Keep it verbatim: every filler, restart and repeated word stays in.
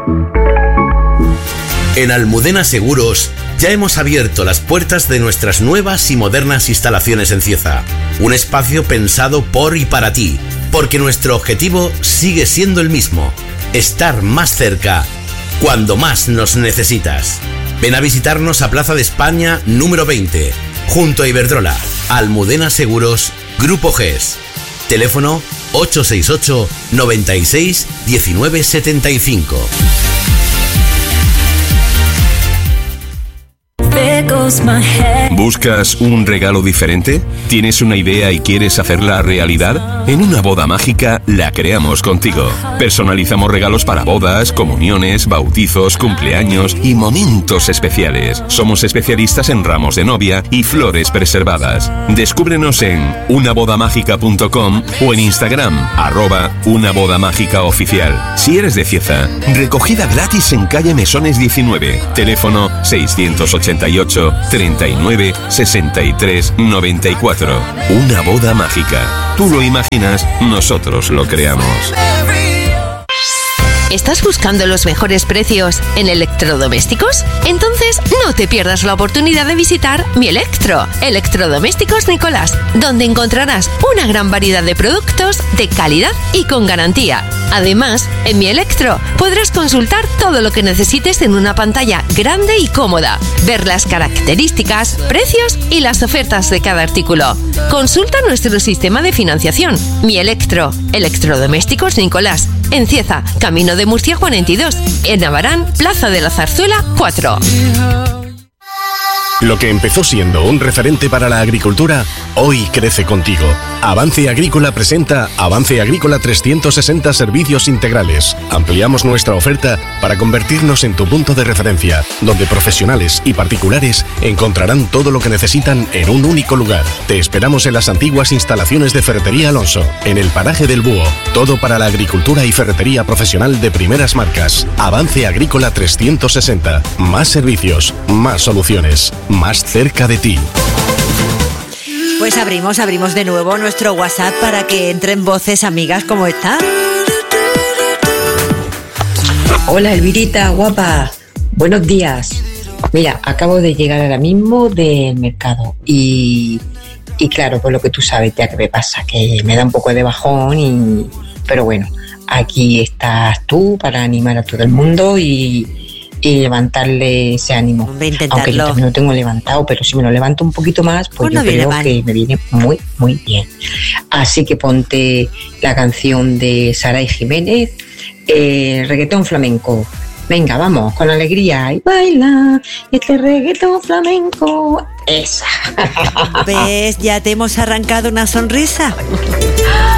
En Almudena Seguros ya hemos abierto las puertas de nuestras nuevas y modernas instalaciones en Cieza. Un espacio pensado por y para ti, porque nuestro objetivo sigue siendo el mismo: estar más cerca cuando más nos necesitas. Ven a visitarnos a Plaza de España número veinte, junto a Iberdrola. Almudena Seguros, Grupo G E S. Teléfono ocho seis ocho, noventa y seis, diecinueve setenta y cinco. ¿Buscas un regalo diferente? ¿Tienes una idea y quieres hacerla realidad? En Una Boda Mágica la creamos contigo. Personalizamos regalos para bodas, comuniones, bautizos, cumpleaños y momentos especiales. Somos especialistas en ramos de novia y flores preservadas. Descúbrenos en una boda mágica punto com o en Instagram, arroba una boda mágica oficial. Si eres de Cieza, recogida gratis en calle Mesones diecinueve. Teléfono seiscientos ochenta y ocho, treinta y nueve, sesenta y tres, noventa y cuatro. Una Boda Mágica. Tú lo imaginas, nosotros lo creamos. ¿Estás buscando los mejores precios en electrodomésticos? Entonces no te pierdas la oportunidad de visitar Mi Electro, Electrodomésticos Nicolás, donde encontrarás una gran variedad de productos de calidad y con garantía. Además, en Mi Electro podrás consultar todo lo que necesites en una pantalla grande y cómoda, ver las características, precios y las ofertas de cada artículo. Consulta nuestro sistema de financiación. Mi Electro, Electrodomésticos Nicolás, en Cieza, Camino de Murcia cuarenta y dos, en Navarán, Plaza de la Zarzuela cuatro. Lo que empezó siendo un referente para la agricultura, hoy crece contigo. Avance Agrícola presenta Avance Agrícola trescientos sesenta Servicios Integrales. Ampliamos nuestra oferta para convertirnos en tu punto de referencia, donde profesionales y particulares encontrarán todo lo que necesitan en un único lugar. Te esperamos en las antiguas instalaciones de Ferretería Alonso, en el paraje del Búho. Todo para la agricultura y ferretería profesional de primeras marcas. Avance Agrícola trescientos sesenta. Más servicios, más soluciones, más cerca de ti. Pues abrimos, abrimos de nuevo nuestro WhatsApp para que entren voces amigas como esta. Hola Elvirita, guapa. Buenos días. Mira, acabo de llegar ahora mismo del mercado y, y claro, pues lo que tú sabes ya que me pasa, que me da un poco de bajón y, pero bueno, aquí estás tú para animar a todo el mundo y y levantarle ese ánimo. Aunque yo también lo tengo levantado, pero si me lo levanto un poquito más, pues, pues yo no creo mal. Que me viene muy, muy bien. Así que ponte la canción de Saray Jiménez, eh, reggaetón flamenco. Venga, vamos, con alegría. Y baila, este reggaetón flamenco. Esa. ¿Ves? Ya te hemos arrancado una sonrisa.